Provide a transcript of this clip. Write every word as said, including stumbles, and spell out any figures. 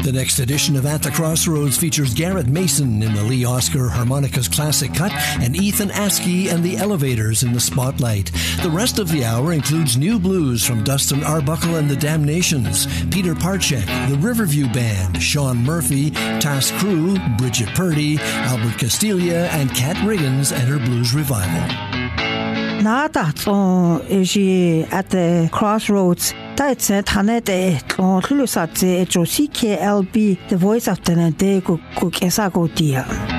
The next edition of At the Crossroads features Garrett Mason in the Lee Oscar Harmonicas Classic Cut and Ethan Askey and the Elevators in the Spotlight. The rest of the hour includes new blues from Dustin Arbuckle and the Damnations, Peter Parchek, the Riverview Band, Sean Murphy, Task Crew, Bridget Purdy, Albert Castilla, and Kat Riggins and her Blues Revival. 나다ton is at the Crossroads. That's it. Hanete on Lulusatze, C K L B, the voice of the day, cook, cook,